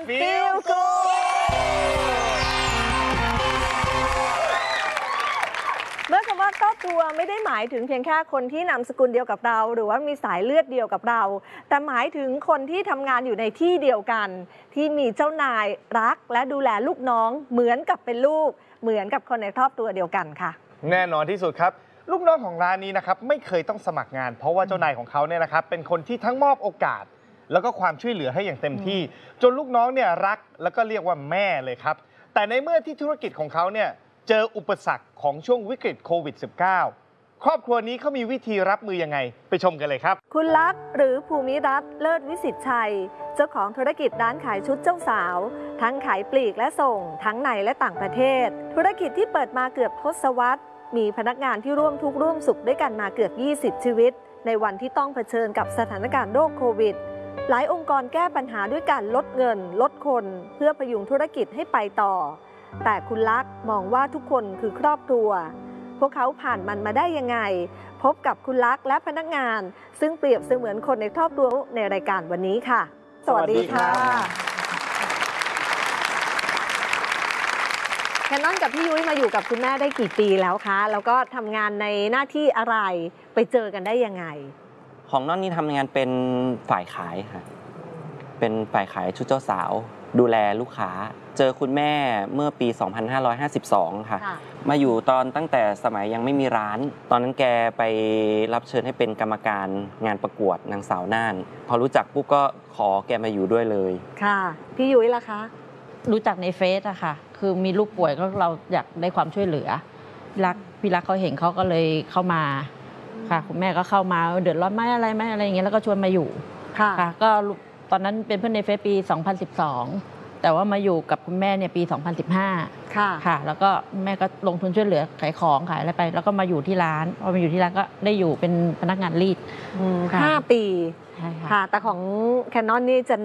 Feel Good เมื่อคำว่าครอบครัวไม่ได้หมายถึงเพียงแค่คนที่นามสกุลเดียวกับเราหรือว่ามีสายเลือดเดียวกับเราแต่หมายถึงคนที่ทำงานอยู่ในที่เดียวกันที่มีเจ้านายรักและดูแลลูกน้องเหมือนกับเป็นลูกเหมือนกับคนในครอบครัวเดียวกันค่ะแน่นอนที่สุดครับลูกน้องของร้านนี้นะครับไม่เคยต้องสมัครงานเพราะว่าเจ้านายของเขาเนี่ยนะครับเป็นคนที่ทั้งมอบโอกาสแล้วก็ความช่วยเหลือให้อย่างเต็มที่จนลูกน้องเนี่ยรักแล้วก็เรียกว่าแม่เลยครับแต่ในเมื่อที่ธุรกิจของเขาเนี่ยเจออุปสรรคของช่วงวิกฤตโควิด -19 ครอบครัวนี้เขามีวิธีรับมือยังไงไปชมกันเลยครับคุณลักษณ์หรือภูมิรัตน์เลิศวิสิตชัยเจ้าของธุรกิจร้านขายชุดเจ้าสาวทั้งขายปลีกและส่งทั้งในและต่างประเทศธุรกิจที่เปิดมาเกือบทศวรรษมีพนักงานที่ร่วมทุกข์ร่วมสุขด้วยกันมาเกือบ20ชีวิตในวันที่ต้องเผชิญกับสถานการณ์โรคโควิดหลายองค์กรแก้ปัญหาด้วยการลดเงินลดคนเพื่อพยุงธุรกิจให้ไปต่อแต่คุณลักษณ์มองว่าทุกคนคือครอบครัวพวกเขาผ่านมันมาได้ยังไงพบกับคุณลักษณ์และพนักงานซึ่งเปรียบเสมือนคนในครอบครัวในรายการวันนี้ค่ะสวัสดีค่ะแคนนอนกับพี่ยุ้ยมาอยู่กับคุณแม่ได้กี่ปีแล้วคะแล้วก็ทำงานในหน้าที่อะไรไปเจอกันได้ยังไงของน้องนี่ทำงานเป็นฝ่ายขายค่ะเป็นฝ่ายขายชุดเจ้าสาวดูแลลูกค้าเจอคุณแม่เมื่อปี 2552 ค่ะมาอยู่ตอนตั้งแต่สมัยยังไม่มีร้านตอนนั้นแกไปรับเชิญให้เป็นกรรมการงานประกวดนางสาวน่านพอรู้จักปุ๊บก็ขอแกมาอยู่ด้วยเลยค่ะพี่ยุ้ยล่ะคะรู้จักในเฟซอะค่ะคือมีลูกป่วยก็เราอยากได้ความช่วยเหลือพี่รักเขาเห็นเขาก็เลยเข้ามาค่ะคุณแม่ก็เข้ามาเดือดร้อนไหมอะไรอย่างเงี้ยแล้วก็ชวนมาอยู่ค่ะก็ตอนนั้นเป็นเพื่อนในเฟซปี 2012 แต่ว่ามาอยู่กับคุณแม่เนี่ยปี 2015 ค่ะแล้วก็แม่ก็ลงทุนช่วยเหลือขายของขายอะไรไปแล้วก็มาอยู่ที่ร้านพอมาอยู่ที่ร้านก็ได้อยู่เป็นพนักงานรีด 5 ปีค่ะแต่ของแคนนอนนี่จะ